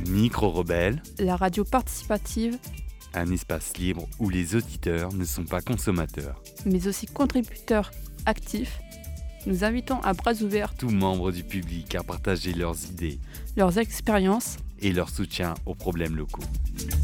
Micro-Rebelle, la radio participative, un espace libre où les auditeurs ne sont pas consommateurs. mais aussi contributeurs actifs, nous invitons à bras ouverts Tous membres du public à partager leurs idées leurs expériences et leur soutien aux problèmes locaux.